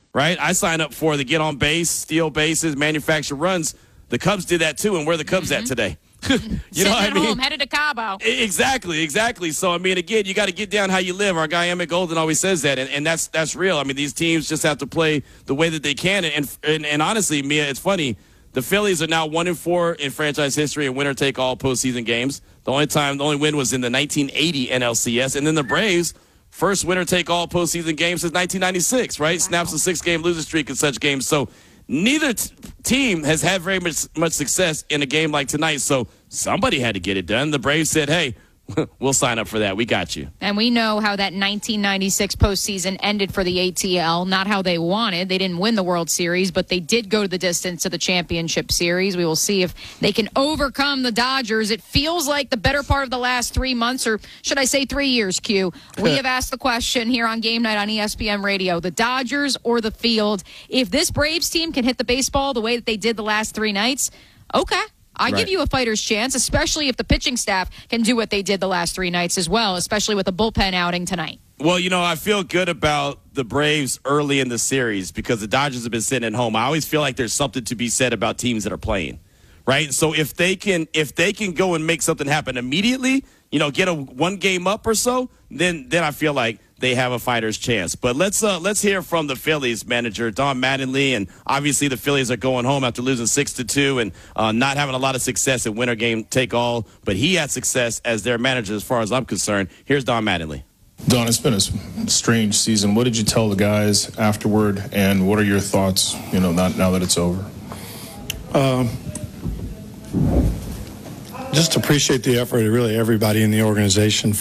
right? I sign up for the get on base, steal bases, manufacture runs. The Cubs did that too, and where are the Cubs at today? You know what I mean? Home, headed to Cabo. Exactly. So, I mean, again, you got to get down how you live. Our guy Emmett Golden always says that, and that's real. I mean, these teams just have to play the way that they can. And honestly, Mia, it's funny. The Phillies are now 1-4 in franchise history in winner-take-all postseason games. The only win was in the 1980 NLCS. And then the Braves, first winner-take-all postseason game since 1996, right? Wow. Snaps a 6-game losing streak in such games. So neither team has had very much success in a game like tonight. So somebody had to get it done. The Braves said, hey, we'll sign up for that. We got you. And we know how that 1996 postseason ended for the ATL. Not how they wanted. They didn't win the World Series, but they did go to the distance of the championship series. We will see if they can overcome the Dodgers. It feels like the better part of the last 3 months, or should I say 3 years, Q. We have asked the question here on Game Night on ESPN Radio, the Dodgers or the field. If this Braves team can hit the baseball the way that they did the last 3 nights, okay. I give you a fighter's chance, especially if the pitching staff can do what they did the last 3 nights as well, especially with a bullpen outing tonight. Well, I feel good about the Braves early in the series because the Dodgers have been sitting at home. I always feel like there's something to be said about teams that are playing, right? So if they can go and make something happen immediately, get a 1 game up or so, then I feel like they have a fighter's chance. But let's hear from the Phillies manager, Don Mattingly, and obviously the Phillies are going home after losing 6-2 and not having a lot of success at winner game take all. But he had success as their manager, as far as I'm concerned. Here's Don Mattingly. Don, it's been a strange season. What did you tell the guys afterward, and what are your thoughts? Now that it's over. Just appreciate the effort of really everybody in the organization,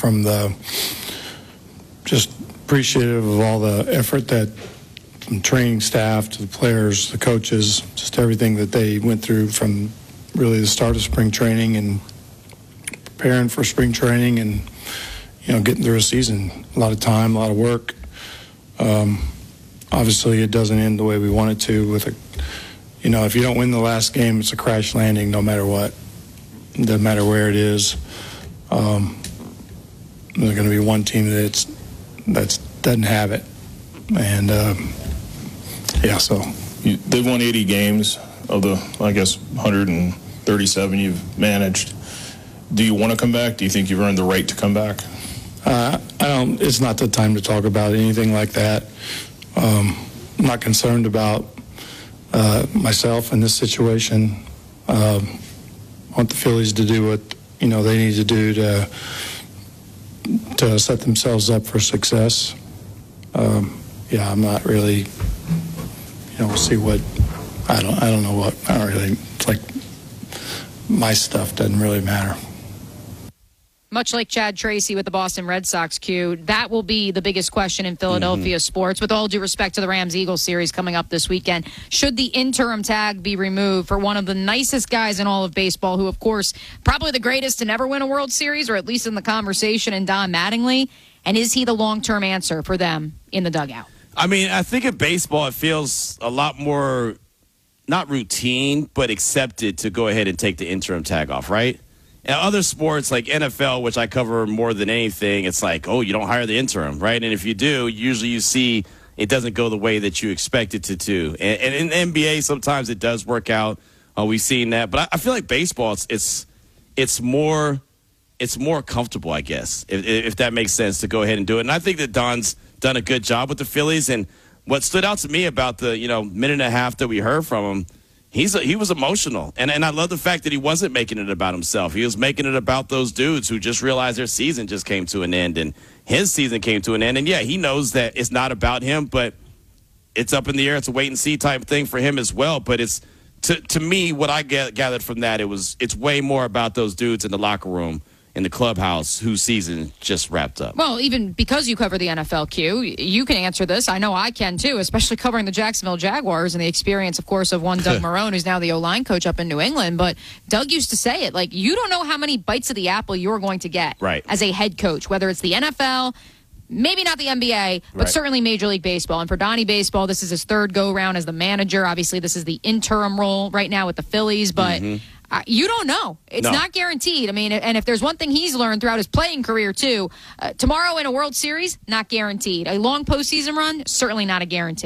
just appreciative of all the effort that from training staff to the players, the coaches, just everything that they went through from really the start of spring training and preparing for spring training and, getting through a season. A lot of time, a lot of work. Obviously, it doesn't end the way we want it to if you don't win the last game, it's a crash landing no matter what. It doesn't matter where it is. There's going to be one team that doesn't have it, and so they've won 80 games of the 137 you've managed. Do you want to come back? Do you think you've earned the right to come back? I don't. It's not the time to talk about anything like that. I'm not concerned about myself in this situation. I want the Phillies to do what they need to do to set themselves up for success. I'm not really, we'll see what, I don't know what, I don't really, it's like my stuff doesn't really matter. Much like Chad Tracy with the Boston Red Sox, Q, that will be the biggest question in Philadelphia sports. With all due respect to the Rams-Eagles series coming up this weekend, should the interim tag be removed for one of the nicest guys in all of baseball, who, of course, probably the greatest to never win a World Series, or at least in the conversation, in Don Mattingly? And is he the long-term answer for them in the dugout? I mean, I think in baseball it feels a lot more, not routine, but accepted to go ahead and take the interim tag off, right? In other sports like NFL, which I cover more than anything, it's like, oh, you don't hire the interim, right? And if you do, usually you see it doesn't go the way that you expect it to do. And in the NBA, sometimes it does work out. We've seen that. But I feel like baseball, it's more comfortable, I guess, if that makes sense, to go ahead and do it. And I think that Don's done a good job with the Phillies. And what stood out to me about the minute and a half that we heard from him, he was emotional, and I love the fact that he wasn't making it about himself. He was making it about those dudes who just realized their season just came to an end, and his season came to an end. And yeah, he knows that it's not about him, but it's up in the air. It's a wait and see type thing for him as well. But it's to me, what I gathered from that, it's way more about those dudes in the locker room, in the clubhouse, whose season just wrapped up. Well, even because you cover the NFL, Q, you can answer this. I know I can, too, especially covering the Jacksonville Jaguars and the experience, of course, of one Doug Marrone, who's now the O-line coach up in New England. But Doug used to say it, like, you don't know how many bites of the apple you're going to get as a head coach, whether it's the NFL, maybe not the NBA, but certainly Major League Baseball. And for Donnie Baseball, this is his third go-around as the manager. Obviously, this is the interim role right now with the Phillies, but you don't know. It's not guaranteed. I mean, and if there's one thing he's learned throughout his playing career, too, tomorrow in a World Series, not guaranteed. A long postseason run, certainly not a guarantee.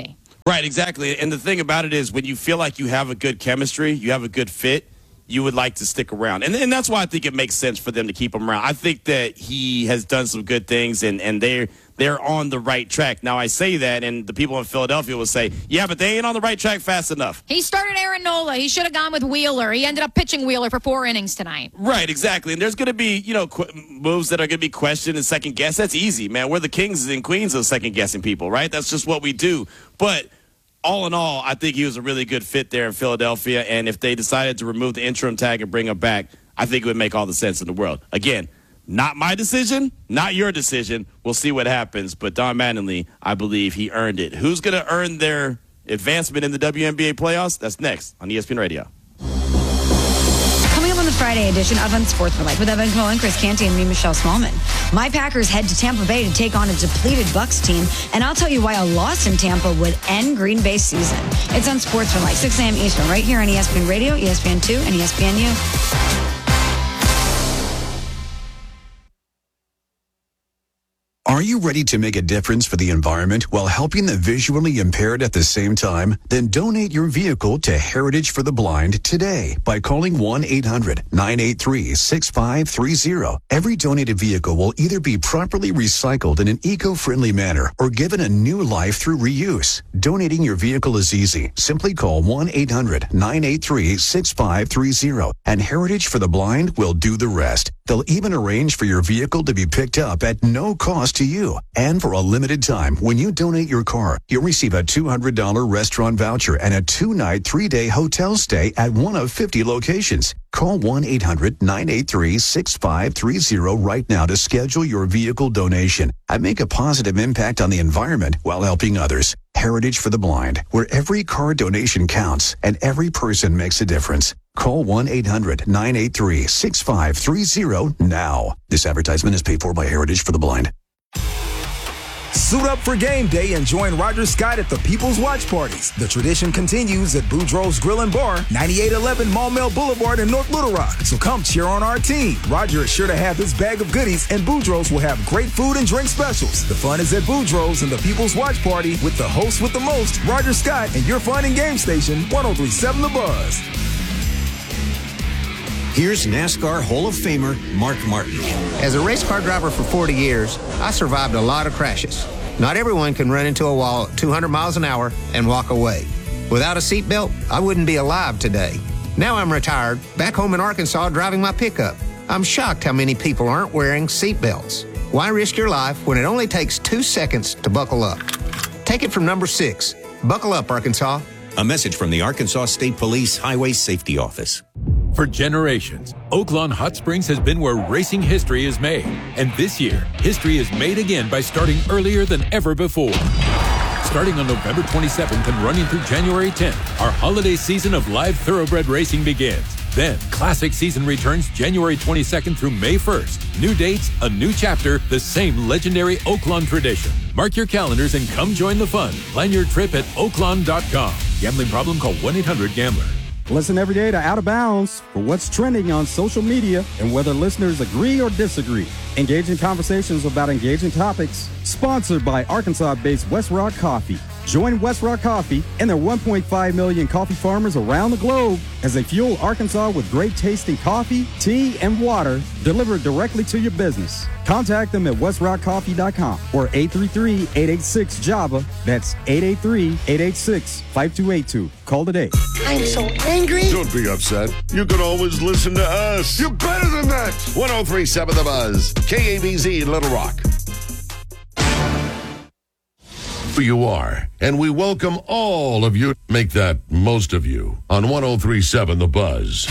Right, exactly. And the thing about it is when you feel like you have a good chemistry, you have a good fit, you would like to stick around. And that's why I think it makes sense for them to keep him around. I think that he has done some good things, and they're on the right track. Now, I say that, and the people in Philadelphia will say, yeah, but they ain't on the right track fast enough. He started Aaron Nola. He should have gone with Wheeler. He ended up pitching Wheeler for 4 innings tonight. Right, exactly. And there's going to be, moves that are going to be questioned and second guessed. That's easy, man. We're the kings and queens of second guessing people, right? That's just what we do. But all in all, I think he was a really good fit there in Philadelphia. And if they decided to remove the interim tag and bring him back, I think it would make all the sense in the world. Again, not my decision, not your decision. We'll see what happens. But Don Mattingly, I believe he earned it. Who's going to earn their advancement in the WNBA playoffs? That's next on ESPN Radio. Coming up on the Friday edition of Unsportsmanlike with Evan Cohen, Chris Canty, and me, Michelle Smallman. My Packers head to Tampa Bay to take on a depleted Bucks team, and I'll tell you why a loss in Tampa would end Green Bay's season. It's Unsportsmanlike, 6 a.m. Eastern, right here on ESPN Radio, ESPN2, and ESPNU. Are you ready to make a difference for the environment while helping the visually impaired at the same time? Then donate your vehicle to Heritage for the Blind today by calling 1-800-983-6530. Every donated vehicle will either be properly recycled in an eco-friendly manner or given a new life through reuse. Donating your vehicle is easy. Simply call 1-800-983-6530 and Heritage for the Blind will do the rest. They'll even arrange for your vehicle to be picked up at no cost to you. And for a limited time, when you donate your car, you'll receive a $200 restaurant voucher and a 2-night, 3-day hotel stay at one of 50 locations. Call 1-800-983-6530 right now to schedule your vehicle donation and make a positive impact on the environment while helping others. Heritage for the Blind, where every car donation counts and every person makes a difference. Call 1-800-983-6530 now. This advertisement is paid for by Heritage for the Blind. Suit up for game day and join Roger Scott at the People's Watch Parties. The tradition continues at Boudreaux's Grill and Bar, 9811 Maumelle Boulevard in North Little Rock. So come cheer on our team. Roger is sure to have his bag of goodies, and Boudreaux's will have great food and drink specials. The fun is at Boudreaux's and the People's Watch Party with the host with the most, Roger Scott, and your fun and game station, 103.7 The Buzz. Here's NASCAR Hall of Famer Mark Martin. As a race car driver for 40 years, I survived a lot of crashes. Not everyone can run into a wall at 200 miles an hour and walk away. Without a seatbelt, I wouldn't be alive today. Now I'm retired, back home in Arkansas driving my pickup. I'm shocked how many people aren't wearing seatbelts. Why risk your life when it only takes 2 seconds to buckle up? Take it from number 6. Buckle up, Arkansas. A message from the Arkansas State Police Highway Safety Office. For generations, Oaklawn Hot Springs has been where racing history is made. And this year, history is made again by starting earlier than ever before. Starting on November 27th and running through January 10th, our holiday season of live thoroughbred racing begins. Then, Classic season returns January 22nd through May 1st. New dates, a new chapter, the same legendary Oaklawn tradition. Mark your calendars and come join the fun. Plan your trip at oaklawn.com. Gambling problem? Call 1-800-GAMBLER. Listen every day to Out of Bounds for what's trending on social media and whether listeners agree or disagree. Engaging conversations about engaging topics. Sponsored by Arkansas-based West Rock Coffee. Join West Rock Coffee and their 1.5 million coffee farmers around the globe as they fuel Arkansas with great tasting coffee, tea, and water delivered directly to your business. Contact them at westrockcoffee.com or 833-886-JAVA. That's 883-886-5282. Call today. I'm so angry. Don't be upset. You can always listen to us. You're better than that. 103.7 The Buzz. KABZ Little Rock. You are, and we welcome all of you. Make that most of you on 103.7 The Buzz.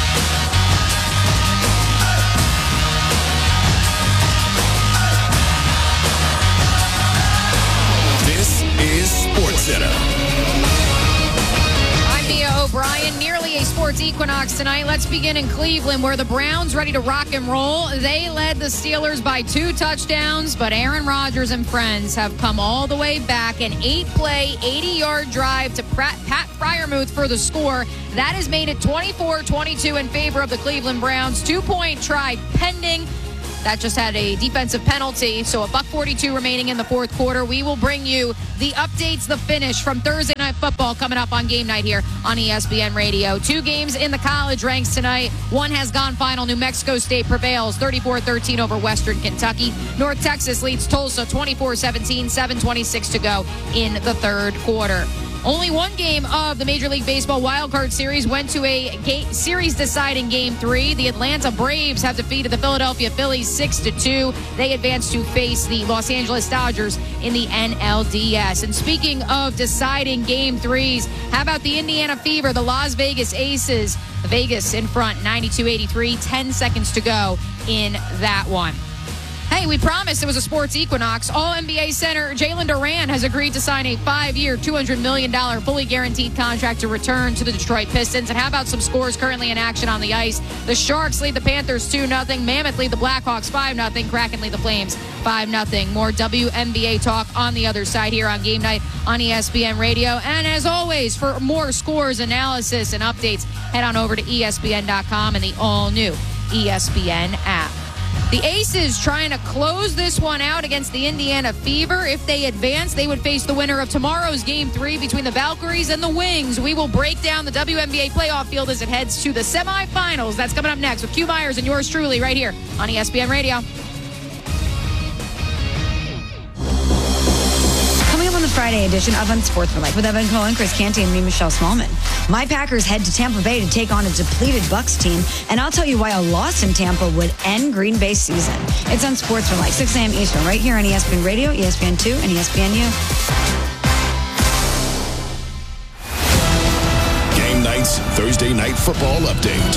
This is SportsCenter. I'm Mia O'Brien. Nearly a sports equinox tonight. Let's begin in Cleveland, where the Browns ready to rock and roll. They led the Steelers by 2 touchdowns, but Aaron Rodgers and friends have come all the way back. An 8-play, 80-yard drive to Pat Freiermuth for the score. That has made it 24-22 in favor of the Cleveland Browns. 2-point try pending. That just had a defensive penalty, so a $1:42 remaining in the fourth quarter. We will bring you the updates, the finish from Thursday Night Football coming up on Game Night here on ESPN Radio. 2 games in the college ranks tonight. One has gone final. New Mexico State prevails 34-13 over Western Kentucky. North Texas leads Tulsa 24-17, 7:26 to go in the third quarter. Only one game of the Major League Baseball wildcard series went to a series-deciding Game 3. The Atlanta Braves have defeated the Philadelphia Phillies 6-2. They advance to face the Los Angeles Dodgers in the NLDS. And speaking of deciding Game 3s, how about the Indiana Fever, the Las Vegas Aces? Vegas in front, 92-83, 10 seconds to go in that one. Hey, we promised it was a sports equinox. All-NBA center Jalen Duren has agreed to sign a 5-year, $200 million fully guaranteed contract to return to the Detroit Pistons. And how about some scores currently in action on the ice? The Sharks lead the Panthers 2-0. Mammoth lead the Blackhawks 5-0. Kraken lead the Flames 5-0. More WNBA talk on the other side here on Game Night on ESPN Radio. And as always, for more scores, analysis, and updates, head on over to ESPN.com and the all-new ESPN app. The Aces trying to close this one out against the Indiana Fever. If they advance, they would face the winner of tomorrow's Game 3 between the Valkyries and the Wings. We will break down the WNBA playoff field as it heads to the semifinals. That's coming up next with Q Myers and yours truly right here on ESPN Radio. Coming up on the Friday edition of Unsportsmanlike with Evan Cohen, Chris Canty, and me, Michelle Smallman. My Packers head to Tampa Bay to take on a depleted Bucs team, and I'll tell you why a loss in Tampa would end Green Bay's season. It's Unsportsmanlike, 6 a.m. Eastern, right here on ESPN Radio, ESPN2, and ESPNU. Game Night's Thursday Night Football Update.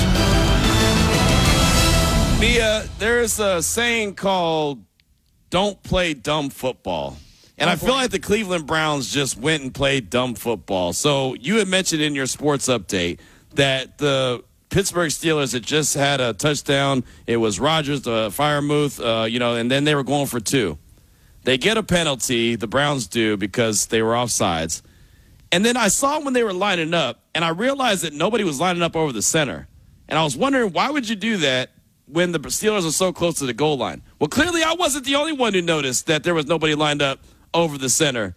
Mia, there's a saying called "Don't play dumb football." And I feel like the Cleveland Browns just went and played dumb football. So you had mentioned in your sports update that the Pittsburgh Steelers had just had a touchdown. It was Rodgers, the Firemouth, and then they were going for 2. They get a penalty, the Browns do, because they were offsides. And then I saw when they were lining up, and I realized that nobody was lining up over the center. And I was wondering, why would you do that when the Steelers are so close to the goal line? Well, clearly I wasn't the only one who noticed that there was nobody lined up over the center.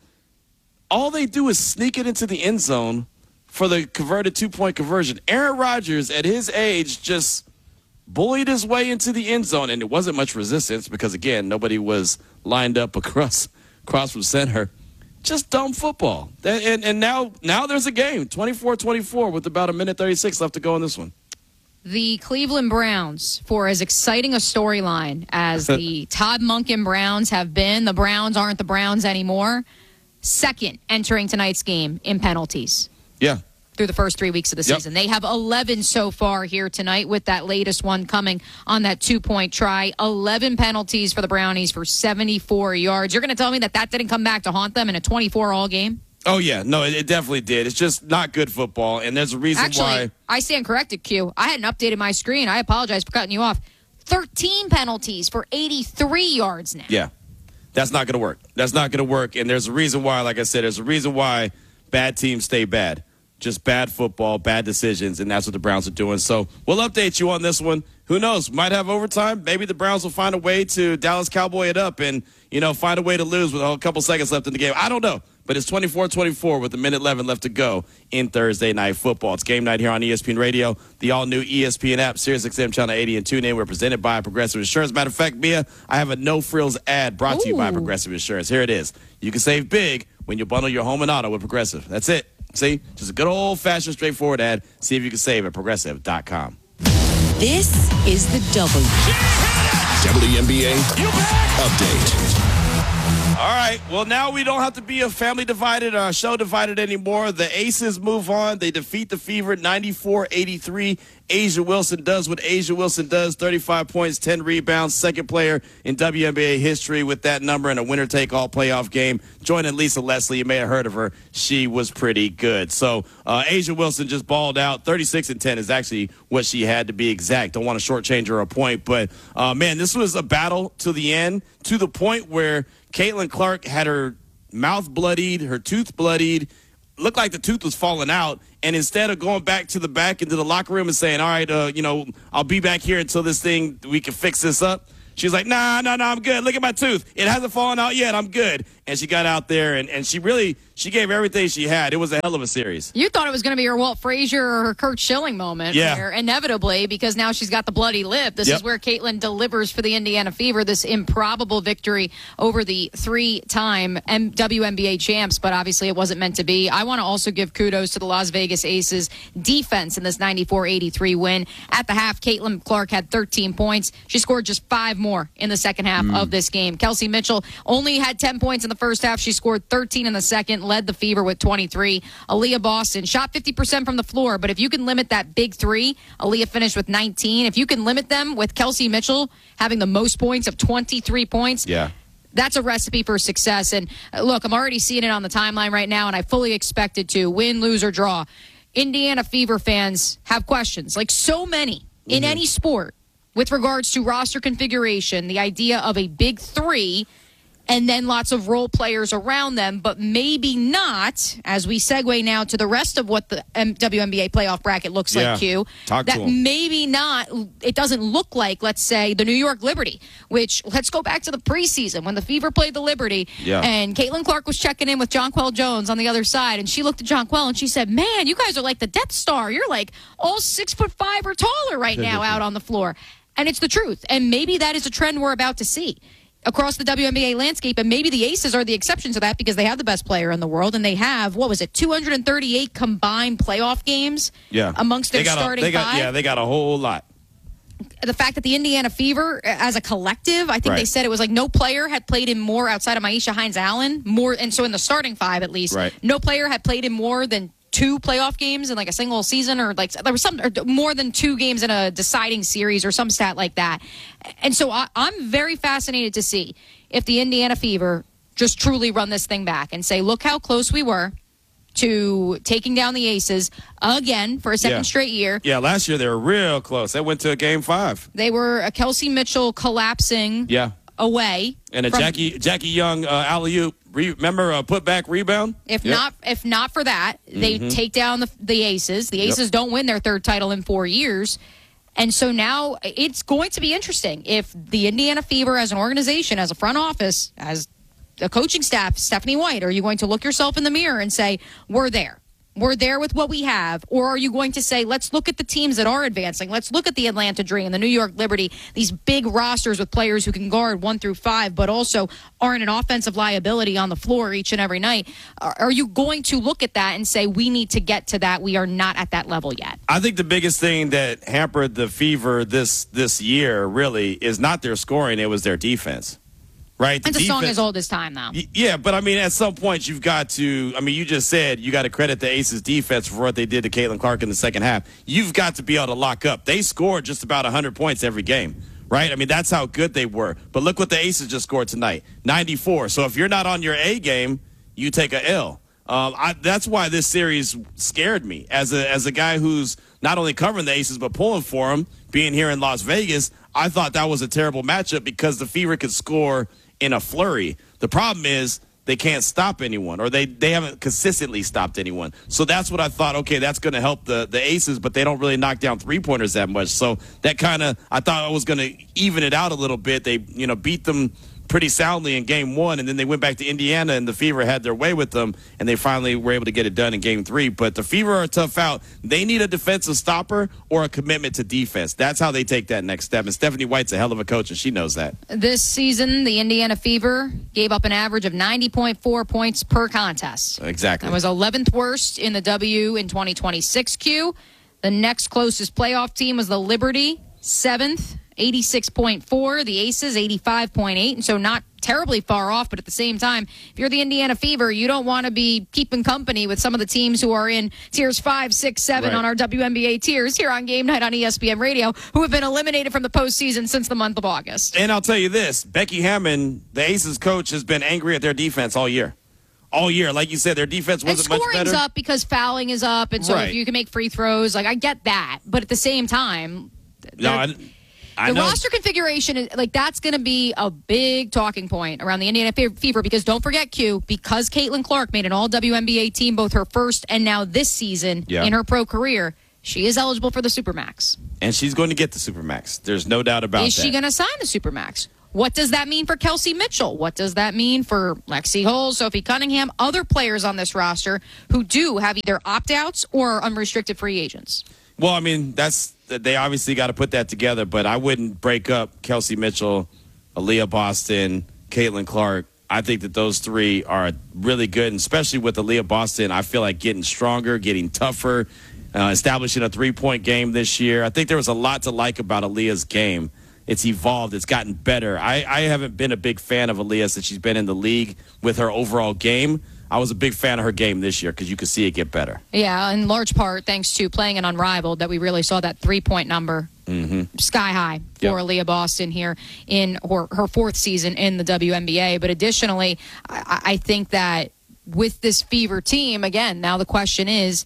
All they do is sneak it into the end zone for the converted 2-point conversion. Aaron Rodgers, at his age, just bullied his way into the end zone, and it wasn't much resistance because, again, nobody was lined up across from center. Just dumb football. And now there's a game, 24-24, with about 1:36 left to go in this one. The Cleveland Browns, for as exciting a storyline as the Todd Monken Browns have been, the Browns aren't the Browns anymore. Second entering tonight's game in penalties. Yeah. Through the first 3 weeks of the season. They have 11 so far here tonight, with that latest one coming on that 2-point try. 11 penalties for the Brownies for 74 yards. You're going to tell me that didn't come back to haunt them in a 24-all game? Oh, yeah. No, it definitely did. It's just not good football, and there's a reason why. Actually, I stand corrected, Q. I hadn't updated my screen. I apologize for cutting you off. 13 penalties for 83 yards now. Yeah. That's not going to work. That's not going to work, and there's a reason why, like I said, there's a reason why bad teams stay bad. Just bad football, bad decisions, and that's what the Browns are doing. So we'll update you on this one. Who knows? Might have overtime. Maybe the Browns will find a way to Dallas Cowboy it up and, find a way to lose with a couple seconds left in the game. I don't know. But it's 24-24 with 1:11 left to go in Thursday Night Football. It's Game Night here on ESPN Radio, the all-new ESPN app, SiriusXM Channel 80 and TuneIn. We're presented by Progressive Insurance. Matter of fact, Mia, I have a no-frills ad brought to you by Progressive Insurance. Here it is. You can save big when you bundle your home and auto with Progressive. That's it. See? Just a good old-fashioned, straightforward ad. See if you can save at Progressive.com. This is the WNBA update. All right. Well, now we don't have to be a family divided or a show divided anymore. The Aces move on. They defeat the Fever 94-83. A'ja Wilson does what A'ja Wilson does, 35 points, 10 rebounds, second player in WNBA history with that number in a winner-take-all playoff game. Joining Lisa Leslie, you may have heard of her. She was pretty good. So A'ja Wilson just balled out. 36-10 is actually what she had, to be exact. Don't want to shortchange her a point. But, man, this was a battle to the end, to the point where Caitlin Clark had her mouth bloodied, her tooth bloodied, looked like the tooth was falling out. And instead of going back to the back into the locker room and saying, all right, I'll be back here until we can fix this up, She's like, nah, I'm good. Look at my tooth. It hasn't fallen out yet. I'm good. And she got out there, and she gave everything she had. It was a hell of a series. You thought it was going to be her Walt Frazier or her Kurt Schilling moment. Yeah. Where, inevitably, because now she's got the bloody lip. This is where Caitlin delivers for the Indiana Fever, this improbable victory over the 3-time WNBA champs, but obviously it wasn't meant to be. I want to also give kudos to the Las Vegas Aces defense in this 94-83 win. At the half, Caitlin Clark had 13 points. She scored just 5 more in the second half of this game. Kelsey Mitchell only had 10 points in the first half. She scored 13 in the second, led the Fever with 23. Aaliyah Boston shot 50% from the floor, but if you can limit that big three, Aaliyah finished with 19. If you can limit them with Kelsey Mitchell having the most points of 23 points, that's a recipe for success. And look, I'm already seeing it on the timeline right now, and I fully expect it to. Win, lose, or draw. Indiana Fever fans have questions, like so many in any sport, with regards to roster configuration, the idea of a big three, and then lots of role players around them, but maybe not, as we segue now to the rest of what the WNBA playoff bracket looks like, Q, that maybe not, it doesn't look like, let's say, the New York Liberty, which, let's go back to the preseason when the Fever played the Liberty, and Caitlin Clark was checking in with Jonquel Jones on the other side, and she looked at Jonquel and she said, man, you guys are like the Death Star. You're like all 6'5" or taller right now out on the floor. And it's the truth. And maybe that is a trend we're about to see across the WNBA landscape, and maybe the Aces are the exception to that because they have the best player in the world, and they have, 238 combined playoff games amongst their starting five? They got a whole lot. The fact that the Indiana Fever, as a collective, I think they said it was like no player had played in more outside of Myisha Hines-Allen, and so in the starting five at least, no player had played in more than 2 playoff games in like a single season, or like there was some, or more than 2 games in a deciding series or some stat like that. And so I'm very fascinated to see if the Indiana Fever just truly run this thing back and say, look how close we were to taking down the Aces again for a second straight year. Yeah, last year they were real close. They went to a game 5. They were a Kelsey Mitchell collapsing away. And a Jackie Young alley-oop. Remember put back rebound? If not for that, they take down the Aces. The Aces don't win their 3rd title in 4 years. And so now it's going to be interesting if the Indiana Fever as an organization, as a front office, as a coaching staff, Stephanie White, are you going to look yourself in the mirror and say, we're there? We're there with what we have? Or are you going to say, let's look at the teams that are advancing. Let's look at the Atlanta Dream, the New York Liberty, these big rosters with players who can guard 1 through 5, but also aren't an offensive liability on the floor each and every night. Are you going to look at that and say, we need to get to that? We are not at that level yet. I think the biggest thing that hampered the Fever this year really is not their scoring. It was their defense. Right? It's a song as old as time, though. Yeah, but I mean, at some point, you've got to, you just said you got to credit the Aces defense for what they did to Caitlin Clark in the second half. You've got to be able to lock up. They scored just about 100 points every game, right? I mean, that's how good they were. But look what the Aces just scored tonight, 94. So if you're not on your A game, you take a L. That's why this series scared me. As a guy who's not only covering the Aces, but pulling for them, being here in Las Vegas, I thought that was a terrible matchup because the Fever could score in a flurry. The problem is they can't stop anyone, or they haven't consistently stopped anyone. So that's what I thought, okay, that's going to help the Aces, but they don't really knock down three-pointers that much. So that kind of, I thought I was going to even it out a little bit. They, beat them pretty soundly in game 1, and then they went back to Indiana, and the Fever had their way with them, and they finally were able to get it done in game 3. But the Fever are a tough out. They need a defensive stopper or a commitment to defense. That's how they take that next step. And Stephanie White's a hell of a coach, and she knows that. This season, the Indiana Fever gave up an average of 90.4 points per contest. Exactly. That was 11th worst in the W in 2026 Q. The next closest playoff team was the Liberty, 7th. 86.4, the Aces 85.8, and so not terribly far off, but at the same time, if you're the Indiana Fever, you don't want to be keeping company with some of the teams who are in tiers 5, 6, 7 on our WNBA tiers here on Game Night on ESPN Radio, who have been eliminated from the postseason since the month of August. And I'll tell you this, Becky Hammon, the Aces coach, has been angry at their defense all year. All year. Like you said, their defense wasn't much better. And scoring's up because fouling is up, and so if you can make free throws, I get that. But at the same time, the roster configuration, that's going to be a big talking point around the Indiana Fever because don't forget, Q, because Caitlin Clark made an all-WNBA team both her first and now this season in her pro career, she is eligible for the Supermax. And she's going to get the Supermax. There's no doubt about that. Is she going to sign the Supermax? What does that mean for Kelsey Mitchell? What does that mean for Lexi Hull, Sophie Cunningham, other players on this roster who do have either opt-outs or unrestricted free agents? Well, I mean, they obviously got to put that together, but I wouldn't break up Kelsey Mitchell, Aaliyah Boston, Caitlin Clark. I think that those three are really good, and especially with Aaliyah Boston, I feel like getting stronger, getting tougher, establishing a three-point game this year. I think there was a lot to like about Aaliyah's game. It's evolved. It's gotten better. I haven't been a big fan of Aaliyah since she's been in the league with her overall game. I was a big fan of her game this year because you could see it get better. Yeah, in large part thanks to playing an Unrivaled that we really saw that three-point number sky high for Aaliyah Boston here in her fourth season in the WNBA. But additionally, I think that with this Fever team, again, now the question is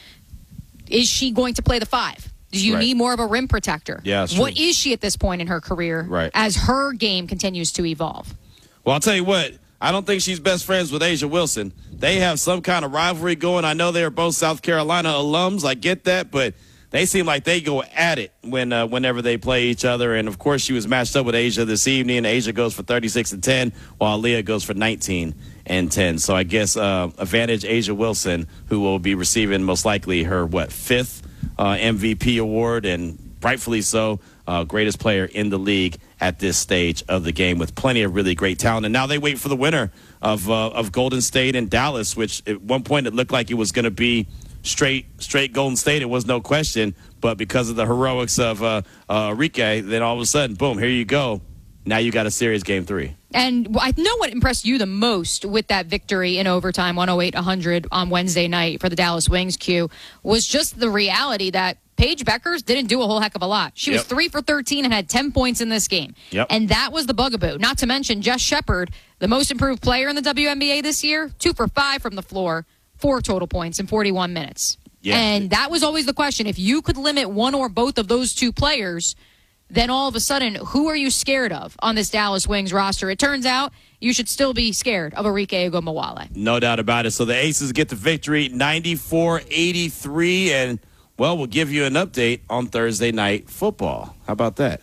she going to play the 5? Do you need more of a rim protector? Yeah, what is she at this point in her career as her game continues to evolve? Well, I'll tell you what. I don't think she's best friends with A'ja Wilson. They have some kind of rivalry going. I know they are both South Carolina alums. I get that, but they seem like they go at it whenever they play each other. And, of course, she was matched up with A'ja this evening. A'ja goes for 36 and 10, while Aaliyah goes for 19 and 10. So I guess advantage A'ja Wilson, who will be receiving most likely her, fifth MVP award, and rightfully so, greatest player in the league at this stage of the game with plenty of really great talent. And now they wait for the winner of Golden State and Dallas, which at one point it looked like it was going to be straight Golden State. It was no question. But because of the heroics of Enrique, then all of a sudden, boom, here you go. Now you got a series game 3. And I know what impressed you the most with that victory in overtime, 108-100 on Wednesday night for the Dallas Wings, Q, was just the reality that Paige Beckers didn't do a whole heck of a lot. She was 3 for 13 and had 10 points in this game. And that was the bugaboo. Not to mention Jess Shepard, the most improved player in the WNBA this year, 2 for 5 from the floor, 4 total points in 41 minutes. And that was always the question. If you could limit one or both of those two players, then all of a sudden, who are you scared of on this Dallas Wings roster? It turns out you should still be scared of Arike Ogunbowale. No doubt about it. So the Aces get the victory, 94-83, and, well, we'll give you an update on Thursday Night Football. How about that?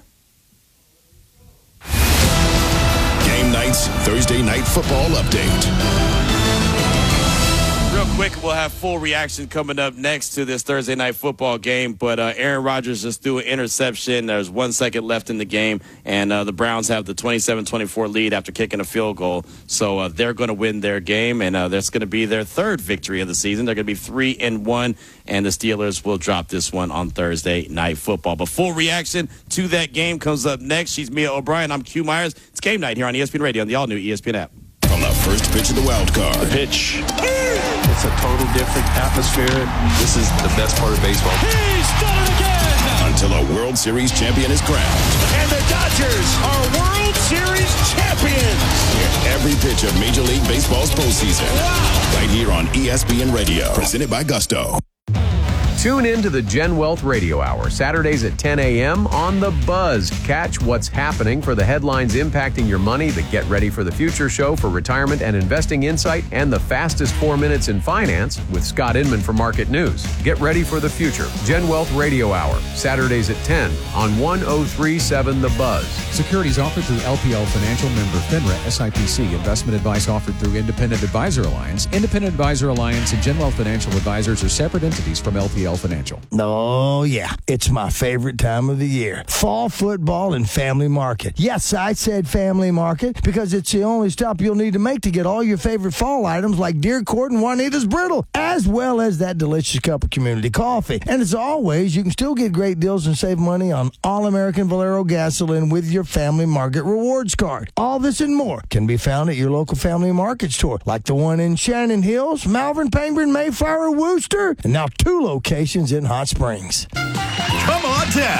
Game Night's Thursday Night Football update. Real quick, we'll have full reaction coming up next to this Thursday Night Football game, but Aaron Rodgers just threw an interception. There's 1 second left in the game, and the Browns have the 27-24 lead after kicking a field goal. So they're going to win their game, and that's going to be their third victory of the season. They're going to be 3-1, and the Steelers will drop this one on Thursday Night Football. But full reaction to that game comes up next. She's Mia O'Brien. I'm Q Myers. It's Game Night here on ESPN Radio on the all-new ESPN app. From the first pitch of the wild card. The pitch. It's a total different atmosphere. This is the best part of baseball. He's done it again! Until a World Series champion is crowned. And the Dodgers are World Series champions! Hear every pitch of Major League Baseball's postseason. Wow! Right here on ESPN Radio. Presented by Gusto. Tune in to the Gen Wealth Radio Hour, Saturdays at 10 a.m. on The Buzz. Catch what's happening for the headlines impacting your money, the Get Ready for the Future show for retirement and investing insight, and the fastest 4 minutes in finance with Scott Inman for Market News. Get ready for the future. Gen Wealth Radio Hour, Saturdays at 10 on 1037 The Buzz. Securities offered through LPL Financial, member FINRA, SIPC. Investment advice offered through Independent Advisor Alliance. Independent Advisor Alliance and Gen Wealth Financial Advisors are separate entities from LPL Financial. Oh, yeah. It's my favorite time of the year. Fall football and Family Market. Yes, I said Family Market because it's the only stop you'll need to make to get all your favorite fall items like Deer Court and Juanita's Brittle, as well as that delicious cup of community coffee. And as always, you can still get great deals and save money on All-American Valero gasoline with your Family Market rewards card. All this and more can be found at your local Family Market store, like the one in Shannon Hills, Malvern, Penguin, Mayflower, Wooster, and now 2 locations in Hot Springs. Come on down.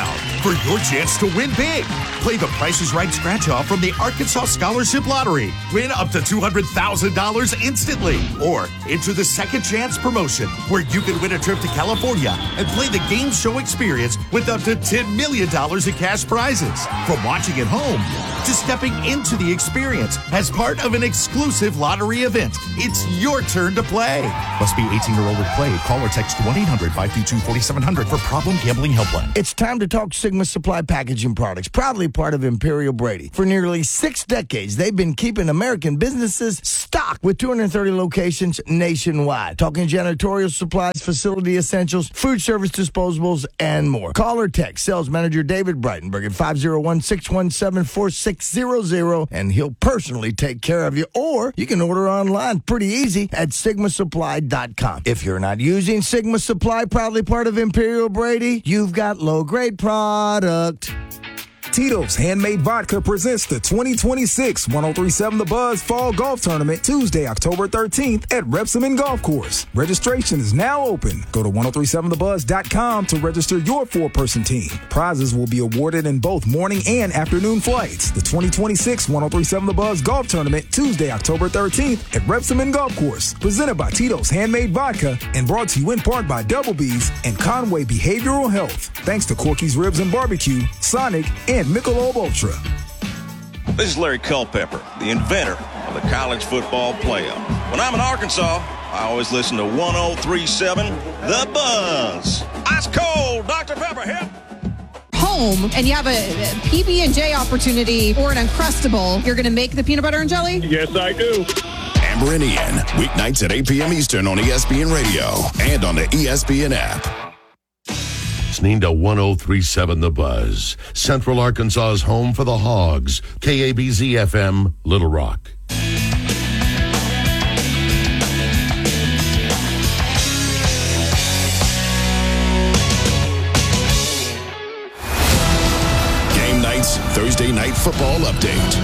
for your chance to win big. Play the Price is Right scratch-off from the Arkansas Scholarship Lottery. Win up to $200,000 instantly. Or enter the Second Chance promotion, where you can win a trip to California and play the game show experience with up to $10 million in cash prizes. From watching at home to stepping into the experience as part of an exclusive lottery event, it's your turn to play. Must be 18 or older to play. Call or text 1-800-522-4700 for Problem Gambling Helpline. It's time to talk Sigma Supply Packaging Products, proudly part of Imperial Brady. For nearly 6 decades, they've been keeping American businesses stocked with 230 locations nationwide. Talking janitorial supplies, facility essentials, food service disposables, and more. Call or text sales manager David Breitenberg at 501-617-4600, and he'll personally take care of you. Or you can order online pretty easy at sigmasupply.com. If you're not using Sigma Supply, proudly part of Imperial Brady, you've got low-grade product. Tito's Handmade Vodka presents the 2026 1037 The Buzz Fall Golf Tournament Tuesday, October 13th at Repsamen Golf Course. Registration is now open. Go to 1037thebuzz.com to register your 4-person team. Prizes will be awarded in both morning and afternoon flights. The 2026 1037 The Buzz Golf Tournament Tuesday, October 13th at Repsamen Golf Course. Presented by Tito's Handmade Vodka and brought to you in part by Double B's and Conway Behavioral Health. Thanks to Corky's Ribs and Barbecue, Sonic, and Michelob Ultra. This is Larry Culpepper, the inventor of the college football playoff. When I'm in Arkansas, I always listen to 1037 The Buzz. Ice cold, Dr. Pepper, help. Home and you have a PB&J opportunity or an Uncrustable, you're going to make the peanut butter and jelly? Yes, I do. Amber and Ian, weeknights at 8 p.m. Eastern on ESPN Radio and on the ESPN app. Listening to 1037 The Buzz, Central Arkansas's home for the Hogs, KABZ-FM, Little Rock. Game Night's Thursday Night Football Update.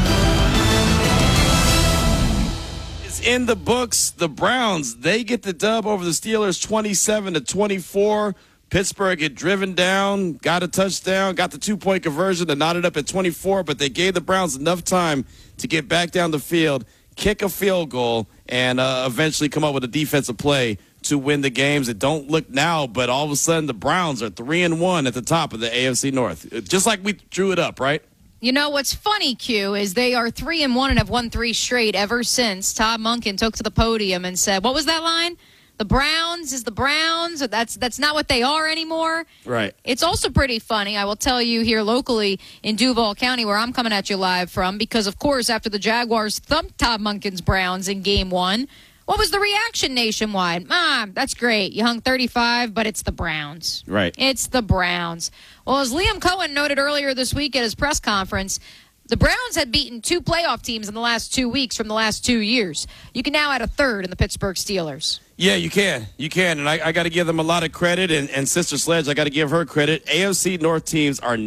It's in the books. The Browns, they get the dub over the Steelers 27-24. Pittsburgh get driven down, got a touchdown, got the 2-point conversion to knot it up at 24, but they gave the Browns enough time to get back down the field, kick a field goal, and eventually come up with a defensive play to win the games. It don't look now, but all of a sudden the Browns are 3-1 at the top of the AFC North, just like we drew it up, right? You know, what's funny, Q, is they are 3-1 and have won 3 straight ever since Todd Monken took to the podium and said, what was that line? The Browns is the Browns. That's not what they are anymore. Right. It's also pretty funny, I will tell you, here locally in Duval County, where I'm coming at you live from, because, of course, after the Jaguars thumped Todd Monken's Browns in Game 1, what was the reaction nationwide? That's great. You hung 35, but it's the Browns. Right. It's the Browns. Well, as Liam Cohen noted earlier this week at his press conference, the Browns had beaten 2 playoff teams in the last 2 weeks from the last 2 years. You can now add a third in the Pittsburgh Steelers. Yeah, you can. You can. And I got to give them a lot of credit. And Sister Sledge, I got to give her credit. AFC North teams are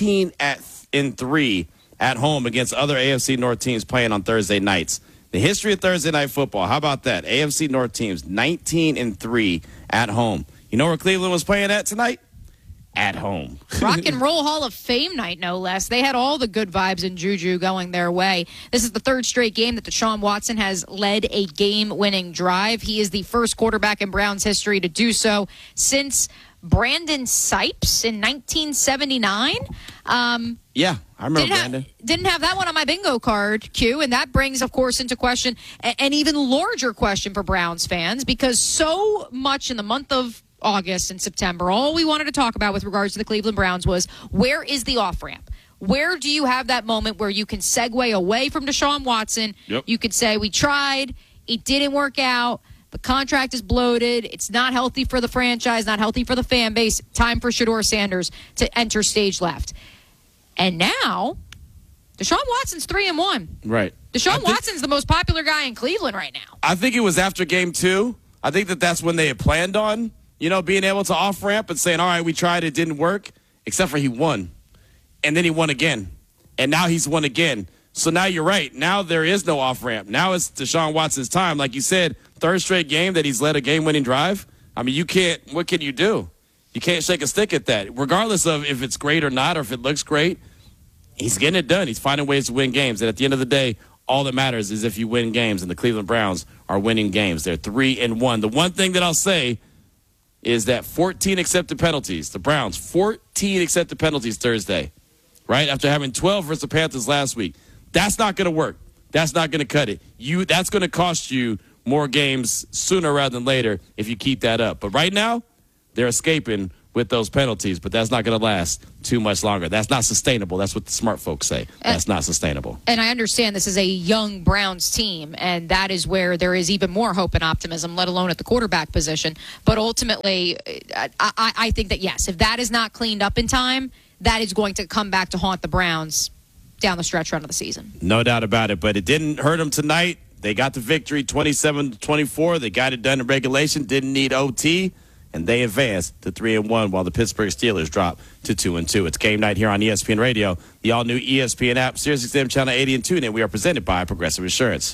19-3 at home against other AFC North teams playing on Thursday nights. The history of Thursday night football, how about that? AFC North teams 19-3 at home. You know where Cleveland was playing at tonight? At home. Rock and Roll Hall of Fame night, no less. They had all the good vibes and juju going their way. This is the 3rd straight game that Deshaun Watson has led a game-winning drive. He is the first quarterback in Browns history to do so since Brandon Sipes in 1979. Yeah, I remember Brandon. Didn't have that one on my bingo card, Q, and that brings, of course, into question an even larger question for Browns fans, because so much in the month of August and September, all we wanted to talk about with regards to the Cleveland Browns was, where is the off-ramp? Where do you have that moment where you can segue away from Deshaun Watson? Yep. You could say, we tried, it didn't work out, the contract is bloated, it's not healthy for the franchise, not healthy for the fan base, time for Shedeur Sanders to enter stage left. And now, Deshaun Watson's 3-1. Right. Deshaun Watson's the most popular guy in Cleveland right now. I think it was after Game 2. I think that's when they had planned on, being able to off-ramp and saying, all right, we tried, it didn't work, except for he won. And then he won again. And now he's won again. So now you're right. Now there is no off-ramp. Now it's Deshaun Watson's time. Like you said, 3rd straight game that he's led a game-winning drive. I mean, what can you do? You can't shake a stick at that. Regardless of if it's great or not, or if it looks great, he's getting it done. He's finding ways to win games. And at the end of the day, all that matters is if you win games, and the Cleveland Browns are winning games. They're 3-1. The one thing that I'll say is that 14 accepted penalties. The Browns, 14 accepted penalties Thursday, right? After having 12 versus the Panthers last week. That's not going to work. That's not going to cut it. That's going to cost you more games sooner rather than later if you keep that up. But right now, they're escaping with those penalties, but that's not going to last too much longer. That's not sustainable. That's what the smart folks say. That's not sustainable. And I understand this is a young Browns team, and that is where there is even more hope and optimism, let alone at the quarterback position. But ultimately, I think that, yes, if that is not cleaned up in time, that is going to come back to haunt the Browns down the stretch run of the season. No doubt about it, but it didn't hurt them tonight. They got the victory 27-24. They got it done in regulation, didn't need OT. And they advanced to 3-1 while the Pittsburgh Steelers dropped to 2-2. It's game night here on ESPN Radio, the all-new ESPN app, SiriusXM Channel 80 and TuneIn. We are presented by Progressive Insurance.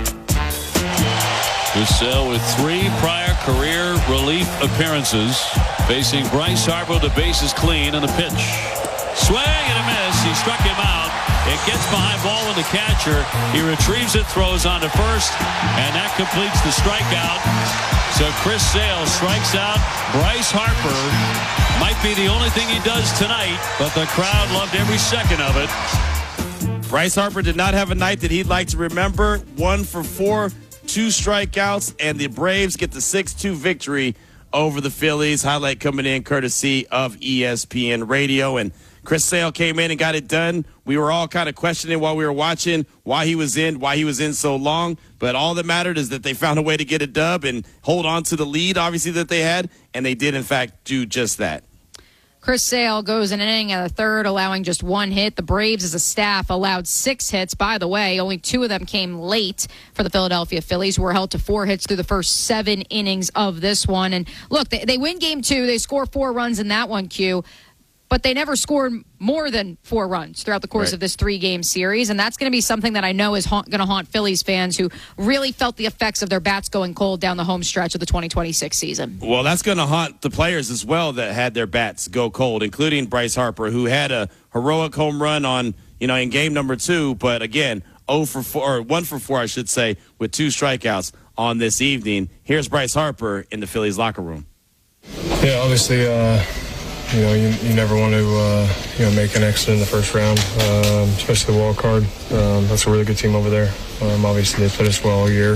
Giselle with 3 prior career relief appearances, facing Bryce Harper. The base is clean and the pitch. Swing and a miss. He struck him out. It gets behind ball with the catcher. He retrieves it, throws on to first, and that completes the strikeout. So Chris Sale strikes out Bryce Harper. Might be the only thing he does tonight, but the crowd loved every second of it. Bryce Harper did not have a night that he'd like to remember. 1 for 4, 2 strikeouts, and the Braves get the 6-2 victory over the Phillies. Highlight coming in courtesy of ESPN Radio. And Chris Sale came in and got it done. We were all kind of questioning while we were watching why he was in so long. But all that mattered is that they found a way to get a dub and hold on to the lead, obviously, that they had. And they did, in fact, do just that. Chris Sale goes an inning and a third, allowing just 1 hit. The Braves, as a staff, allowed 6 hits. By the way, only 2 of them came late for the Philadelphia Phillies, who were held to 4 hits through the first 7 innings of this one. And look, they win game 2. They score 4 runs in that one, Q. But they never scored more than 4 runs throughout the course of this 3-game series. And that's going to be something that I know is going to haunt Phillies fans who really felt the effects of their bats going cold down the home stretch of the 2026 season. Well, that's going to haunt the players as well that had their bats go cold, including Bryce Harper, who had a heroic home run on, in game number 2. But again, 1 for 4, I should say, with 2 strikeouts on this evening. Here's Bryce Harper in the Phillies locker room. Yeah, obviously, you never want to, make an exit in the first round, especially the wild card. That's a really good team over there. Obviously, they played us well all year.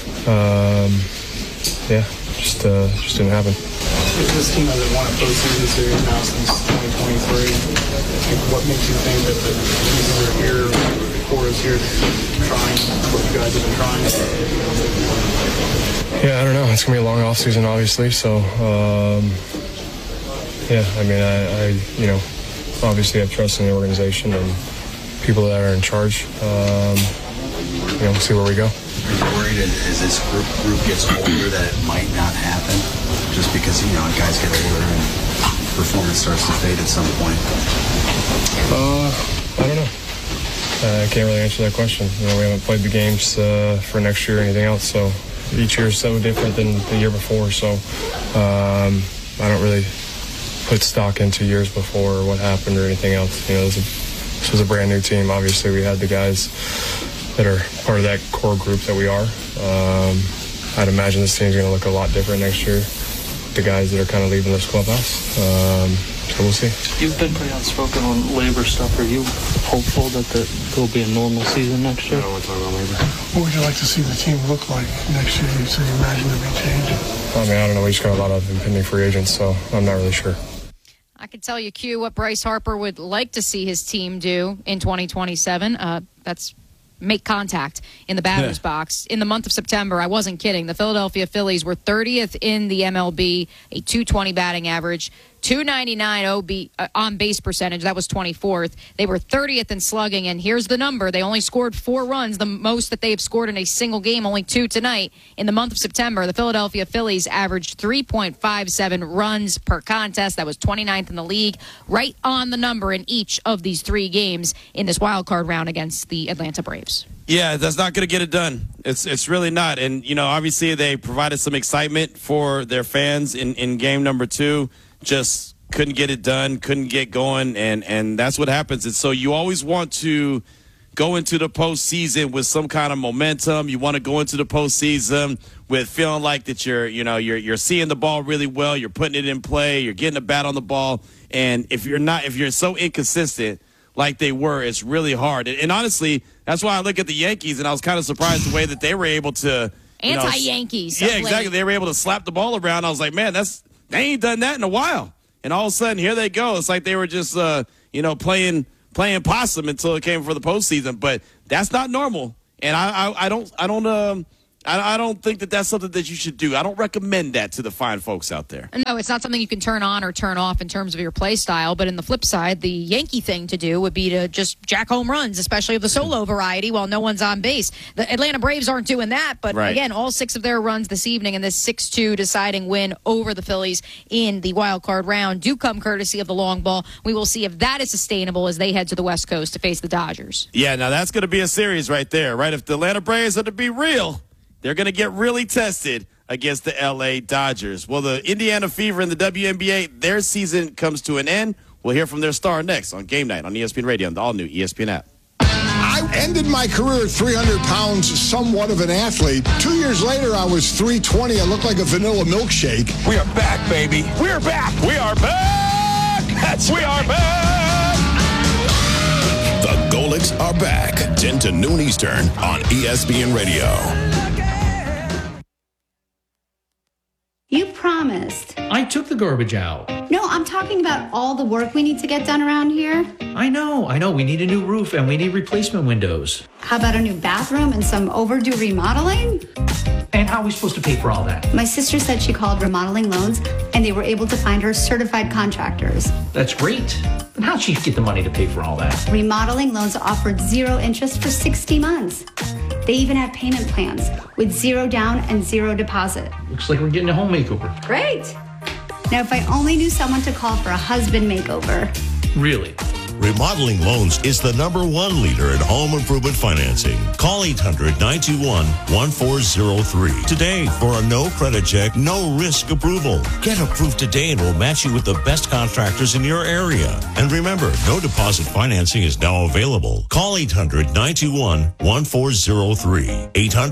Just didn't happen. This team hasn't won a postseason series now since 2023. What makes you think that the reason they're here, the core is here, trying what you guys have been trying? Yeah, I don't know. It's going to be a long offseason, obviously, so... I obviously have trust in the organization and people that are in charge. We'll see where we go. Are you worried as this group gets older that it might not happen just because, guys get older and performance starts to fade at some point? I don't know. I can't really answer that question. We haven't played the games for next year or anything else, so each year is so different than the year before, so I don't really put stock into years before or what happened or anything else. This was a brand new team. Obviously, we had the guys that are part of that core group that we are. I'd imagine this team's going to look a lot different next year. The guys that are kind of leaving this clubhouse. So we'll see. You've been pretty outspoken on labor stuff. Are you hopeful that there'll be a normal season next year? I don't want to talk about labor. What would you like to see the team look like next year? You said you imagine there be changes. I don't know. We just got a lot of impending free agents, so I'm not really sure. I can tell you, Q, what Bryce Harper would like to see his team do in 2027. That's make contact in the batter's box. In the month of September, I wasn't kidding, the Philadelphia Phillies were 30th in the MLB, a .220 batting average, .299 on base percentage. That was 24th. They were 30th in slugging, and here's the number. They only scored 4 runs, the most that they've scored in a single game, only 2 tonight. In the month of September, the Philadelphia Phillies averaged 3.57 runs per contest. That was 29th in the league, right on the number in each of these 3 games in this wild card round against the Atlanta Braves. Yeah, that's not going to get it done. It's really not. And, obviously they provided some excitement for their fans in game number 2. just couldn't get it done, couldn't get going, and that's what happens. And so you always want to go into the postseason with some kind of momentum. You want to go into the postseason with feeling like that you're seeing the ball really well, you're putting it in play, you're getting a bat on the ball. And if you're so inconsistent like they were, it's really hard. And honestly, that's why I look at the Yankees, and I was kind of surprised the way that they were able to anti-Yankees. Yeah, exactly. They were able to slap the ball around. I was like, man, they ain't done that in a while. And all of a sudden, here they go. It's like they were just playing possum until it came for the postseason. But that's not normal. And I don't think that that's something that you should do. I don't recommend that to the fine folks out there. No, it's not something you can turn on or turn off in terms of your play style. But in the flip side, the Yankee thing to do would be to just jack home runs, especially of the solo variety, while no one's on base. The Atlanta Braves aren't doing that. But again, all 6 of their runs this evening in this 6-2 deciding win over the Phillies in the wild card round do come courtesy of the long ball. We will see if that is sustainable as they head to the West Coast to face the Dodgers. Yeah, now that's going to be a series right there, right? If the Atlanta Braves are to be real, they're going to get really tested against the L.A. Dodgers. Well, the Indiana Fever in the WNBA, their season comes to an end. We'll hear from their star next on Game Night on ESPN Radio and the all-new ESPN app. I ended my career at 300 pounds, somewhat of an athlete. 2 years later, I was 320. I looked like a vanilla milkshake. We are back, baby. We are back. We are back. We are back. The Golics are back. 10 to noon Eastern on ESPN Radio. You promised. I took the garbage out. No, I'm talking about all the work we need to get done around here. I know. We need a new roof and we need replacement windows. How about a new bathroom and some overdue remodeling? And how are we supposed to pay for all that? My sister said she called Remodeling Loans and they were able to find her certified contractors. That's great. But how'd she get the money to pay for all that? Remodeling Loans offered 0 interest for 60 months. They even have payment plans with 0 down and 0 deposit. Looks like we're getting a home makeover. Great. Now, if I only knew someone to call for a husband makeover. Really? Remodeling Loans is the #1 leader in home improvement financing. Call 800-921-1403 today for a no credit check, no risk approval. Get approved today and we'll match you with the best contractors in your area. And remember, no deposit financing is now available. Call 800-921-1403.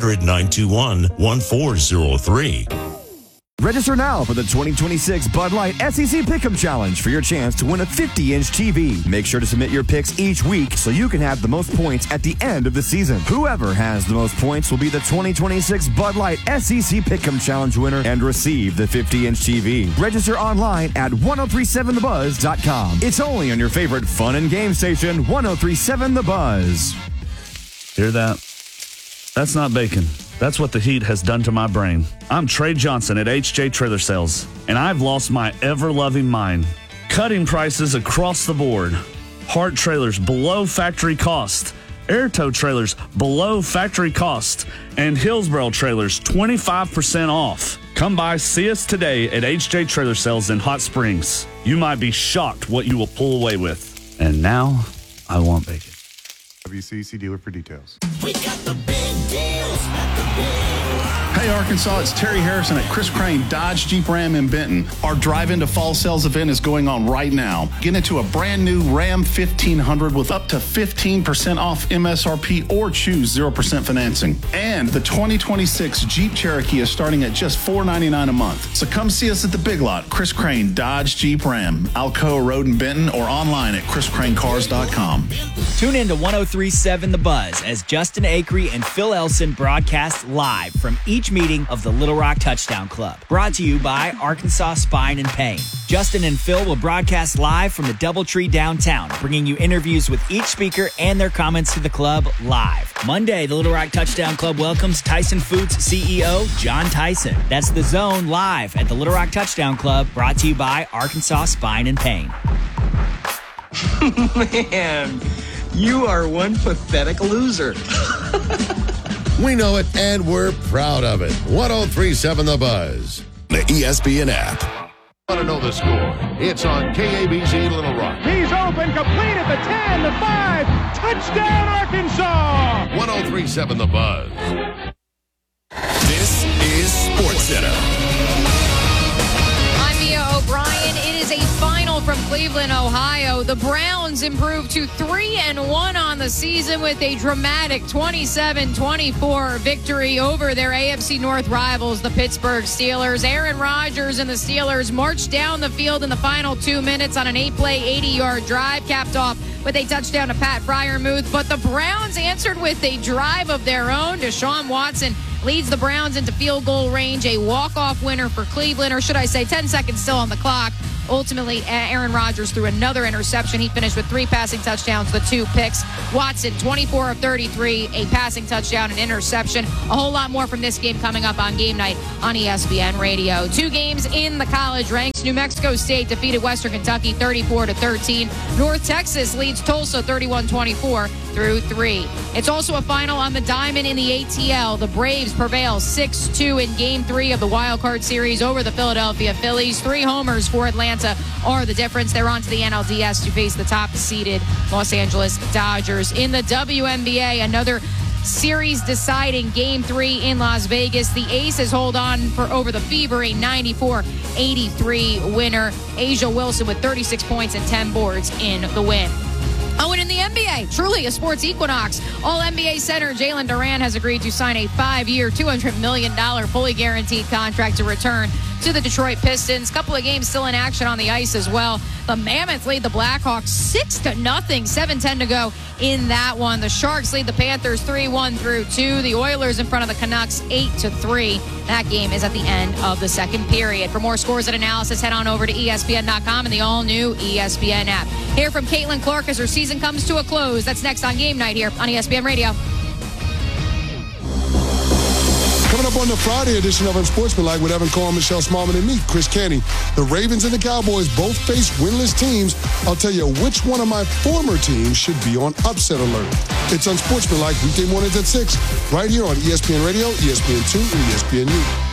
800-921-1403. Register now for the 2026 Bud Light SEC Pick'em Challenge for your chance to win a 50-inch TV. Make sure to submit your picks each week so you can have the most points at the end of the season. Whoever has the most points will be the 2026 Bud Light SEC Pick'em Challenge winner and receive the 50-inch TV. Register online at 1037thebuzz.com. It's only on your favorite fun and game station, 1037 The Buzz. Hear that? That's not bacon. That's what the heat has done to my brain. I'm Trey Johnson at HJ Trailer Sales, and I've lost my ever-loving mind. Cutting prices across the board. Hart trailers below factory cost. Airtow trailers below factory cost. And Hillsboro trailers 25% off. Come by, see us today at HJ Trailer Sales in Hot Springs. You might be shocked what you will pull away with. And now, I want bacon. WCC dealer for details. We got the big deals at the Hey, Arkansas, it's Terry Harrison at Chris Crane Dodge Jeep Ram in Benton. Our Drive Into Fall Sales event is going on right now. Get into a brand new Ram 1500 with up to 15% off MSRP or choose 0% financing. And the 2026 Jeep Cherokee is starting at just $499 a month. So come see us at the Big Lot, Chris Crane Dodge Jeep Ram, Alcoa Road in Benton, or online at chriscranecars.com. Tune in to 103.7 The Buzz as Justin Acree and Phil Elson broadcast live from each meeting of the Little Rock Touchdown Club. Brought to you by Arkansas Spine and Pain. Justin and Phil will broadcast live from the Doubletree downtown, bringing you interviews with each speaker and their comments to the club live. Monday, the Little Rock Touchdown Club welcomes Tyson Foods CEO John Tyson. That's The Zone live at the Little Rock Touchdown Club, brought to you by Arkansas Spine and Pain. Man, you are one pathetic loser. We know it, and we're proud of it. 103.7 The Buzz. The ESPN app. Want to know the score? It's on KABZ Little Rock. He's open, complete at the 10, the 5. Touchdown, Arkansas! 103.7 The Buzz. This is SportsCenter. I'm Mia O'Brien. It is Cleveland, Ohio. The Browns improved to 3-1 on the season with a dramatic 27-24 victory over their AFC North rivals, the Pittsburgh Steelers. Aaron Rodgers and the Steelers marched down the field in the final 2 minutes on an 8-play, 80-yard drive, capped off with a touchdown to Pat Freiermuth. But the Browns answered with a drive of their own. Deshaun Watson leads the Browns into field goal range, a walk-off winner for Cleveland, or should I say 10 seconds still on the clock. Ultimately, Aaron Rodgers threw another interception. He finished with 3 passing touchdowns, the 2 picks. Watson, 24 of 33, a passing touchdown, an interception. A whole lot more from this game coming up on Game Night on ESPN Radio. 2 games in the college ranks. New Mexico State defeated Western Kentucky 34-13. North Texas leads Tulsa 31-24 through 3. It's also a final on the diamond in the ATL. The Braves prevail 6-2 in Game 3 of the Wild Card Series over the Philadelphia Phillies. 3 homers for Atlanta are the difference. They're on to the NLDS to face the top-seeded Los Angeles Dodgers. In the WNBA, another series deciding Game 3 in Las Vegas. The Aces hold on for over the Fever, a 94-83 winner. Asia Wilson with 36 points and 10 boards in the win. Oh, and in the NBA, truly a sports equinox. All-NBA center Jalen Duran has agreed to sign a 5-year, $200 million fully guaranteed contract to return to the Detroit Pistons. Couple of games still in action on the ice as well. The Mammoths lead the Blackhawks 6-0, 7:10 to go in that one. The Sharks lead the Panthers 3-1 through 2. The Oilers in front of the Canucks 8-3. That game is at the end of the second period. For more scores and analysis, head on over to ESPN.com and the all-new ESPN app. Hear from Caitlin Clark as her season comes to a close. That's next on Game Night here on ESPN Radio. Coming up on the Friday edition of Unsportsmanlike with Evan Cohen, Michelle Smallman, and me, Chris Canty. The Ravens and the Cowboys both face winless teams. I'll tell you which one of my former teams should be on upset alert. It's Unsportsmanlike weekday mornings at 6, right here on ESPN Radio, ESPN2, and ESPNU.